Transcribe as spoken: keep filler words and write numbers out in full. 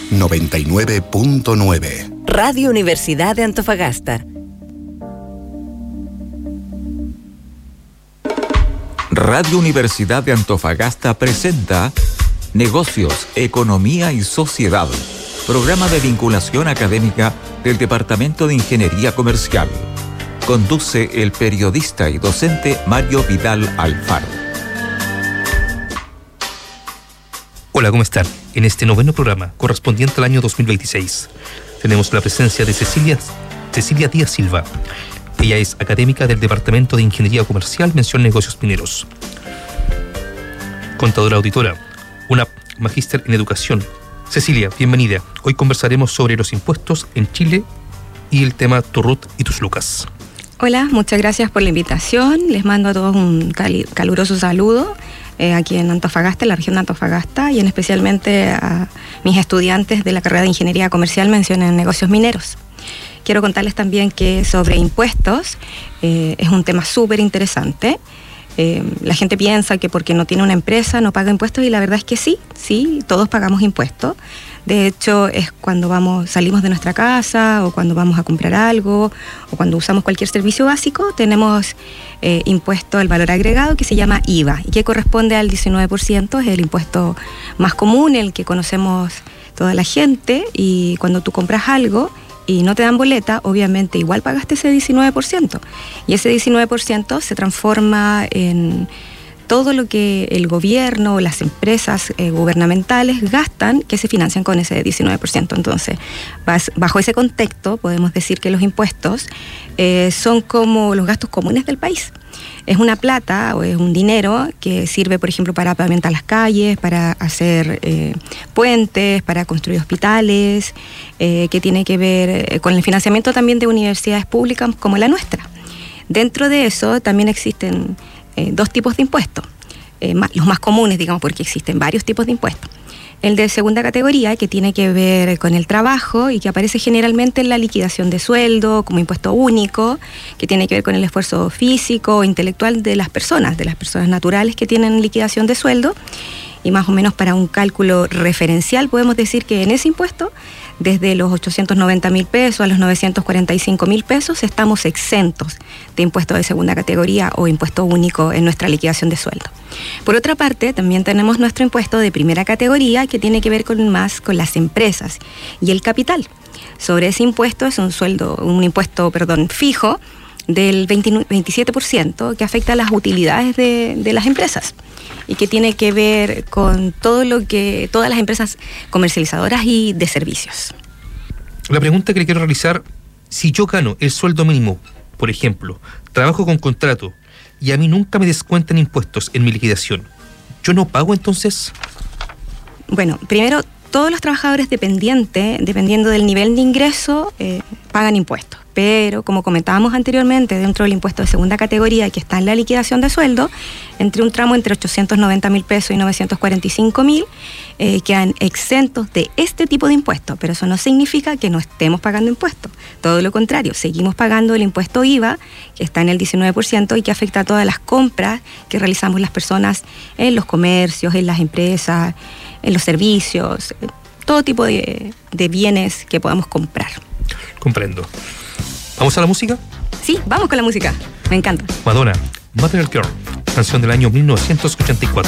noventa y nueve punto nueve. Radio Universidad de Antofagasta. Radio Universidad de Antofagasta presenta Negocios, Economía y Sociedad, programa de vinculación académica del Departamento de Ingeniería Comercial. Conduce el periodista y docente Mario Vidal Alfaro. Hola, ¿cómo están? En este noveno programa, correspondiente al año dos mil veintiséis, tenemos la presencia de Cecilia, Cecilia Díaz Silva. Ella es académica del Departamento de Ingeniería Comercial, mención Negocios Mineros. Contadora auditora, una magíster en educación. Cecilia, bienvenida. Hoy conversaremos sobre los impuestos en Chile y el tema tu R U T y tus lucas. Hola, muchas gracias por la invitación. Les mando a todos un cali- caluroso saludo eh, aquí en Antofagasta, en la región de Antofagasta, y en especialmente a mis estudiantes de la carrera de Ingeniería Comercial, mención en Negocios Mineros. Quiero contarles también que sobre impuestos eh, es un tema súper interesante. Eh, la gente piensa que porque no tiene una empresa no paga impuestos, y la verdad es que sí, sí, todos pagamos impuestos. De hecho, es cuando vamos, salimos de nuestra casa, o cuando vamos a comprar algo, o cuando usamos cualquier servicio básico, tenemos eh, impuesto al valor agregado, que se llama I V A, y que corresponde al diecinueve por ciento, es el impuesto más común, el que conocemos toda la gente, y cuando tú compras algo y no te dan boleta, obviamente igual pagaste ese diecinueve por ciento. Y ese diecinueve por ciento se transforma en todo lo que el gobierno o las empresas eh, gubernamentales gastan, que se financian con ese diecinueve por ciento. Entonces, bajo ese contexto, podemos decir que los impuestos eh, son como los gastos comunes del país. Es una plata o es un dinero que sirve, por ejemplo, para pavimentar las calles, para hacer eh, puentes, para construir hospitales, eh, que tiene que ver eh, con el financiamiento también de universidades públicas como la nuestra. Dentro de eso también existen eh, dos tipos de impuestos, eh, más, los más comunes, digamos, porque existen varios tipos de impuestos. El de segunda categoría, que tiene que ver con el trabajo y que aparece generalmente en la liquidación de sueldo como impuesto único, que tiene que ver con el esfuerzo físico o intelectual de las personas, de las personas naturales que tienen liquidación de sueldo. Y más o menos para un cálculo referencial podemos decir que en ese impuesto, desde los ochocientos noventa mil pesos a los novecientos cuarenta y cinco mil pesos, estamos exentos de impuesto de segunda categoría o impuesto único en nuestra liquidación de sueldo. Por otra parte, también tenemos nuestro impuesto de primera categoría, que tiene que ver con más con las empresas y el capital. Sobre ese impuesto es un sueldo, un impuesto, perdón, fijo del veintisiete por ciento, que afecta a las utilidades de, de las empresas y que tiene que ver con todo lo que todas las empresas comercializadoras y de servicios. La pregunta que le quiero realizar: si yo gano el sueldo mínimo, por ejemplo, trabajo con contrato y a mí nunca me descuentan impuestos en mi liquidación, ¿yo no pago entonces? Bueno, primero, todos los trabajadores dependientes, dependiendo del nivel de ingreso, eh, pagan impuestos. Pero, como comentábamos anteriormente, dentro del impuesto de segunda categoría, que está en la liquidación de sueldo, entre un tramo entre ochocientos noventa mil pesos y novecientos cuarenta y cinco mil, eh, quedan exentos de este tipo de impuestos. Pero eso no significa que no estemos pagando impuestos. Todo lo contrario, seguimos pagando el impuesto I V A, que está en el diecinueve por ciento y que afecta a todas las compras que realizamos las personas en los comercios, en las empresas, en los servicios, todo tipo de, de bienes que podamos comprar. Comprendo. ¿Vamos a la música? Sí, vamos con la música. Me encanta. Madonna, Material Girl, canción del año mil novecientos ochenta y cuatro.